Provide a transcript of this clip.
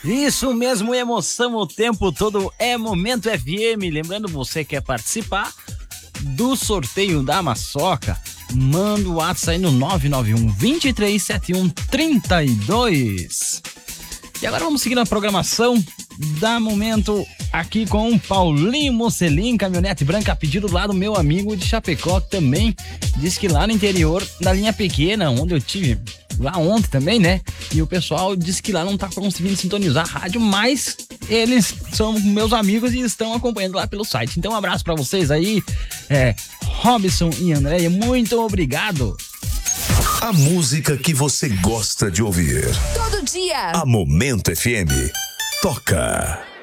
Isso mesmo, emoção o tempo todo é Momento FM. Lembrando, você quer participar do sorteio da Maçoca, manda o WhatsApp aí no 991 2371 32. E agora vamos seguir na programação da Momento aqui com o Paulinho Mocelin, caminhonete branca, a pedido lá do meu amigo de Chapecó, que também disse que lá no interior da linha pequena, onde eu tive lá ontem também, né? E o pessoal disse que lá não tá conseguindo sintonizar a rádio, mas eles são meus amigos e estão acompanhando lá pelo site. Então um abraço pra vocês aí, Robson e Andréia, muito obrigado. A música que você gosta de ouvir. Todo dia. A Momento FM toca.